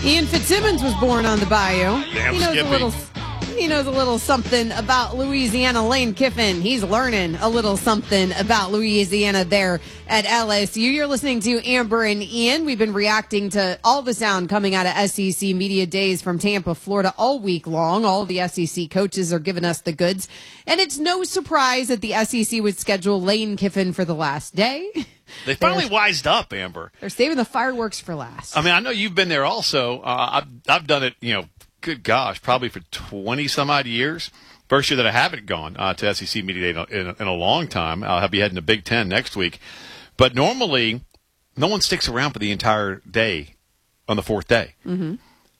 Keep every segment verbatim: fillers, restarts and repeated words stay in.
Ian Fitzsimmons was born on the Bayou. Damn he knows Skippy. a little. He knows a little something about Louisiana. Lane Kiffin, he's learning a little something about Louisiana there at L S U. You're listening to Amber and Ian. We've been reacting to all the sound coming out of S E C Media Days from Tampa, Florida all week long. All the S E C coaches are giving us the goods. And it's no surprise that the S E C would schedule Lane Kiffin for the last day. They finally wised up, Amber. They're saving the fireworks for last. I mean, I know you've been there also. Uh, I've, I've done it, you know, good gosh, probably for twenty some odd years. First year that I haven't gone uh, to S E C Media Day in a, in a long time. I'll be heading to Big Ten next week. But normally, no one sticks around for the entire day on the fourth day. Mm-hmm.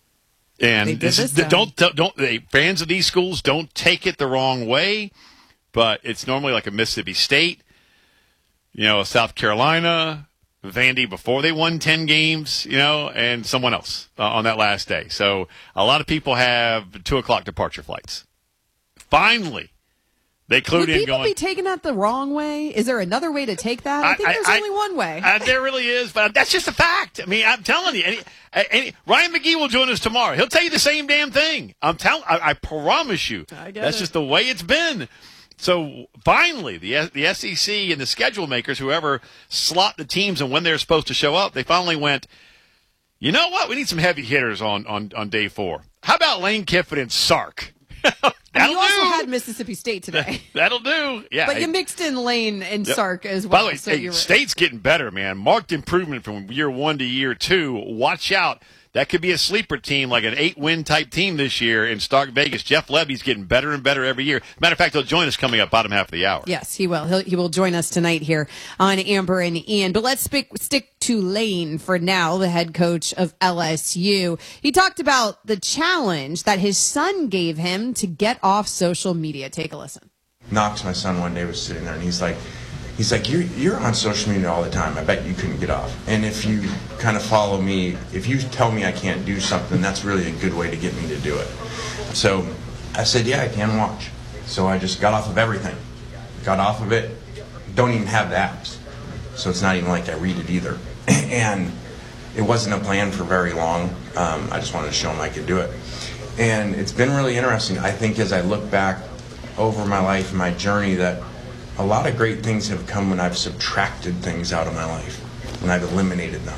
And They did this is, this don't, don't, don't, they, fans of these schools don't take it the wrong way, but it's normally like a Mississippi State, you know, South Carolina, Vandy before they won ten games, you know, and someone else uh, on that last day. So a lot of people have two o'clock departure flights. Finally, they clued Would in people going. be taking that the wrong way? Is there another way to take that? I, I- think I- there's I- only one way. Uh, there really is, but that's just a fact. I mean, I'm telling you. Any, any, Ryan McGee will join us tomorrow. He'll tell you the same damn thing. I'm telling. I, I promise you. I get that's it. just the way it's been. So finally, the the S E C and the schedule makers, whoever slot the teams and when they're supposed to show up, they finally went, you know what? We need some heavy hitters on, on, on day four. How about Lane Kiffin and Sark? And you That'll also do. had Mississippi State today. That'll do. Yeah. But Hey, you mixed in Lane and Yep. Sark as well. By the way, so hey, you're right. State's getting better, man. Marked improvement from year one to year two. Watch out. That could be a sleeper team, like an eight-win type team this year in Stark Vegas. Jeff Levy's getting better and better every year. Matter of fact, he'll join us coming up bottom half of the hour. Yes, he will. He'll, he will join us tonight here on Amber and Ian. But let's stick, stick to Lane for now, the head coach of L S U. He talked about the challenge that his son gave him to get off social media. Take a listen. Knox, my son, one day was sitting there and he's like, he's like, you're, you're on social media all the time. I bet you couldn't get off. And if you kind of follow me, if you tell me I can't do something, that's really a good way to get me to do it. So I said, yeah, I can watch. So I just got off of everything. Got off of it. Don't even have the apps. So it's not even like I read it either. And it wasn't a plan for very long. Um, I just wanted to show him I could do it. And it's been really interesting. I think as I look back over my life and my journey that a lot of great things have come when I've subtracted things out of my life, when I've eliminated them.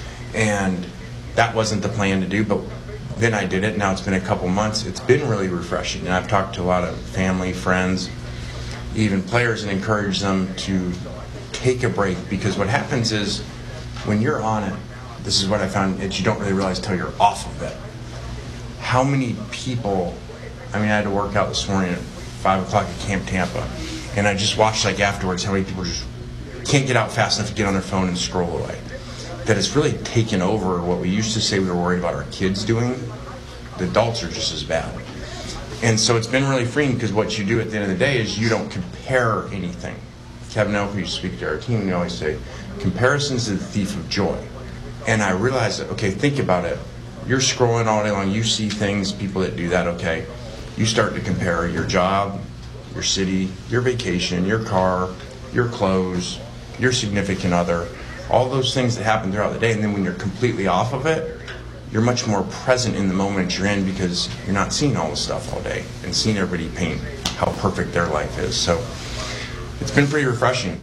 And that wasn't the plan to do, but then I did it. Now it's been a couple months. It's been really refreshing. And I've talked to a lot of family, friends, even players, and encouraged them to take a break, because what happens is when you're on it, this is what I found, is you don't really realize until you're off of it. How many people, I mean, I had to work out this morning at five o'clock at Camp Tampa, and I just watched, like, afterwards, how many people just can't get out fast enough to get on their phone and scroll away. That it's really taken over what we used to say we were worried about our kids doing. The adults are just as bad. And so it's been really freeing, because what you do at the end of the day is you don't compare anything. Kevin Oak, who used to speak to our team, we always say, comparison's the thief of joy. And I realized that, okay, think about it. You're scrolling all day long, you see things, people that do that, okay. You start to compare your job, your city, your vacation, your car, your clothes, your significant other, all those things that happen throughout the day. And then when you're completely off of it, you're much more present in the moment you're in, because you're not seeing all the stuff all day and seeing everybody paint how perfect their life is. So it's been pretty refreshing.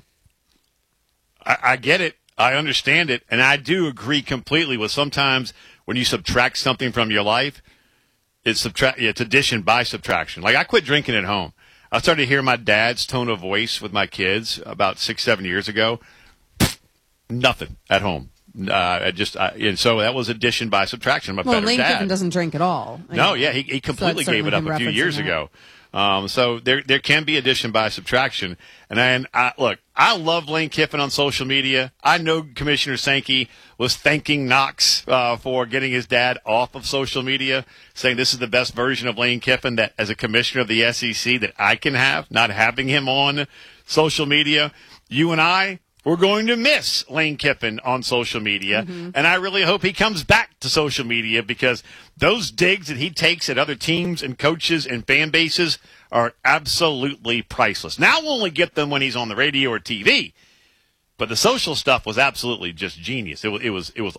I, I get it. I understand it. And I do agree completely with sometimes when you subtract something from your life, it's subtract, it's addition by subtraction. Like, I quit drinking at home. I started to hear my dad's tone of voice with my kids about six, seven years ago. Nothing at home. Uh, I just I, and so that was addition by subtraction. I'm a Well, better Lane dad. Kiffin doesn't drink at all. No, yeah, he, he completely So that's gave it up certainly a few him years referencing ago. Um, so there there can be addition by subtraction. And then, I, look, I love Lane Kiffin on social media. I know Commissioner Sankey was thanking Knox uh, for getting his dad off of social media, saying this is the best version of Lane Kiffin that, as a commissioner of the S E C, that I can have, not having him on social media. You and I, we're going to miss Lane Kiffin on social media, mm-hmm. and I really hope he comes back to social media, because those digs that he takes at other teams and coaches and fan bases are absolutely priceless. Now we'll only get them when he's on the radio or T V, but the social stuff was absolutely just genius. It was it was it was